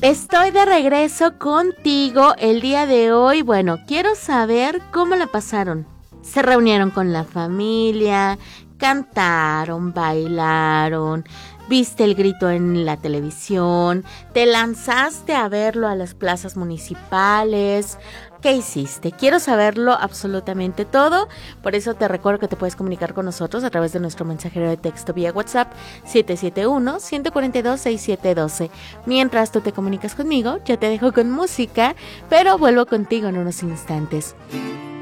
Estoy de regreso contigo el día de hoy. Bueno, quiero saber cómo la pasaron. Se reunieron con la familia, cantaron, bailaron, viste el grito en la televisión, te lanzaste a verlo a las plazas municipales. ¿Qué hiciste? Quiero saberlo absolutamente todo. Por eso te recuerdo que te puedes comunicar con nosotros a través de nuestro mensajero de texto vía WhatsApp 771-142-6712. Mientras tú te comunicas conmigo, yo te dejo con música, pero vuelvo contigo en unos instantes.